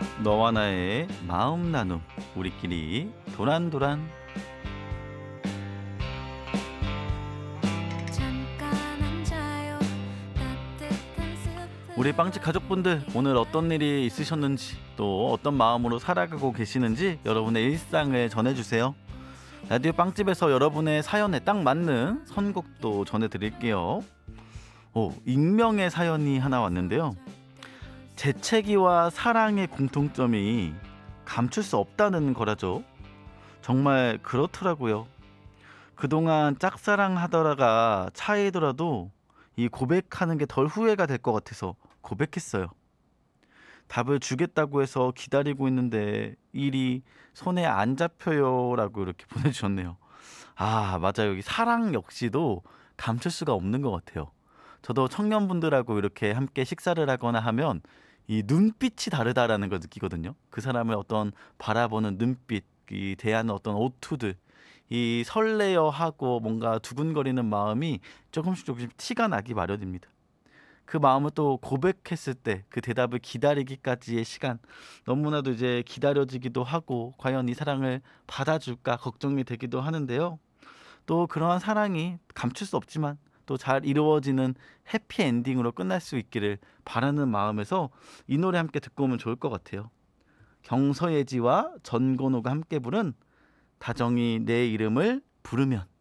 너와 나의 마음 나눔 우리끼리 도란도란. 잠깐 앉아요. 따뜻한 우리 스프 빵집 가족분들 오늘 어떤 일이 있으셨는지 또 어떤 마음으로 살아가고 계시는지 여러분의 일상을 전해주세요. 라디오 빵집에서 여러분의 사연에 딱 맞는 선곡도 전해드릴게요. 익명의 사연이 하나 왔는데요. 재채기와 사랑의 공통점이 감출 수 없다는 거라죠. 정말 그렇더라고요. 그동안 짝사랑하다가 차이더라도 이 고백하는 게 덜 후회가 될 것 같아서 고백했어요. 답을 주겠다고 해서 기다리고 있는데 일이 손에 안 잡혀요 라고 이렇게 보내주셨네요. 아, 맞아요. 이 사랑 역시도 감출 수가 없는 것 같아요. 저도 청년분들하고 이렇게 함께 식사를 하거나 하면 이 눈빛이 다르다라는 걸 느끼거든요. 그 사람의 어떤 바라보는 눈빛, 이 대하는 어떤 오투들, 이 설레어 하고 뭔가 두근거리는 마음이 조금씩 티가 나기 마련입니다. 그 마음을 또 고백했을 때 그 대답을 기다리기까지의 시간, 너무나도 이제 기다려지기도 하고 과연 이 사랑을 받아줄까 걱정이 되기도 하는데요. 또 그러한 사랑이 감출 수 없지만 또 잘 이루어지는 해피엔딩으로 끝날 수 있기를 바라는 마음에서 이 노래 함께 듣고 오면 좋을 것 같아요. 경서예지와 전건호가 함께 부른 다정이 내 이름을 부르면.